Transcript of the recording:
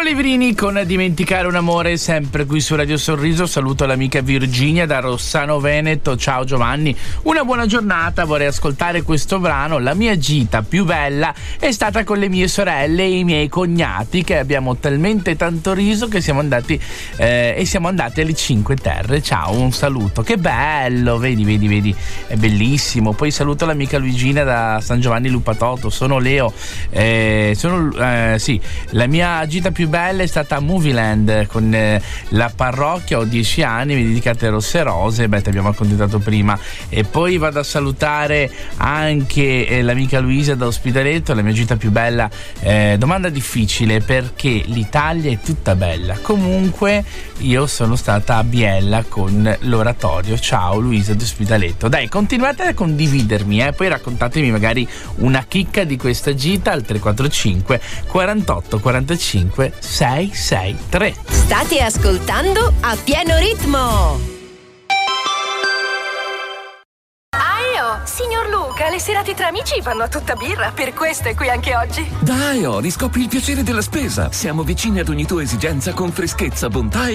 Levrini con Dimenticare un amore, sempre qui su Radio Sorriso. Saluto l'amica Virginia da Rossano Veneto. Ciao Giovanni, una buona giornata. Vorrei ascoltare questo brano. La mia gita più bella è stata con le mie sorelle e i miei cognati, che abbiamo talmente tanto riso che siamo andati alle Cinque Terre. Ciao, un saluto. Che bello, vedi, è bellissimo. Poi saluto l'amica Luigina da San Giovanni Lupatoto. Sono Leo. Sì, la mia gita più bella è stata a Movieland con la parrocchia. Ho 10 anni, mi dedicate a Rosse e Rose. Ti abbiamo accontentato prima. E poi vado a salutare anche l'amica Luisa da Ospitaletto. La mia gita più bella, domanda difficile, perché l'Italia è tutta bella. Comunque io sono stata a Biella con l'oratorio. Ciao Luisa di Ospitaletto. Dai, continuate a condividermi, poi raccontatemi magari una chicca di questa gita al 345 48 45 663. State ascoltando A Pieno Ritmo. Signor Luca, le serate tra amici vanno a tutta birra, per questo è qui anche oggi. Dai, riscopri il piacere della spesa. Siamo vicini ad ogni tua esigenza con freschezza, bontà e